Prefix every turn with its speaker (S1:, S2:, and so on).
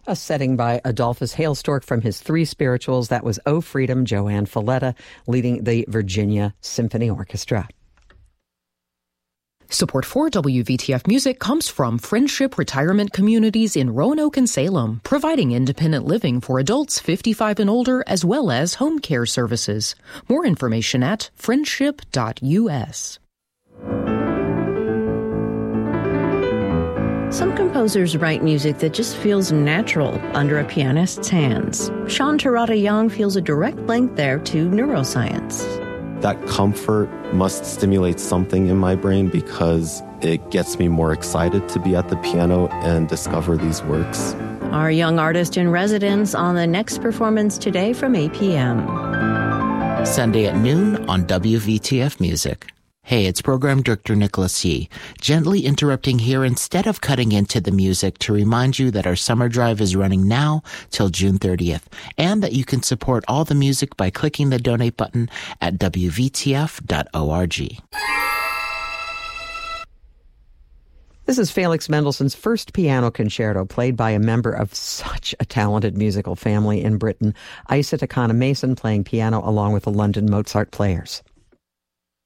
S1: A setting by Adolphus Hailstork from his three spirituals. That was O Freedom, Joanne Folletta, leading the Virginia Symphony Orchestra.
S2: Support for WVTF Music comes from Friendship Retirement Communities in Roanoke and Salem, providing independent living for adults 55 and older, as well as home care services. More information at friendship.us.
S3: Some composers write music that just feels natural under a pianist's hands. Sean Terada Young feels a direct link there to neuroscience.
S4: That comfort must stimulate something in my brain because it gets me more excited to be at the piano and discover these works.
S3: Our young artist in residence on the next performance today from 8 p.m.
S5: Sunday at noon on WVTF Music. Hey, it's Program Director Nicholas Yee, gently interrupting here instead of cutting into the music to remind you that our summer drive is running now till June 30th, and that you can support all the music by clicking the donate button at WVTF.org.
S1: This is Felix Mendelssohn's first piano concerto, played by a member of such a talented musical family in Britain, Isa Takana Mason, playing piano along with the London Mozart Players.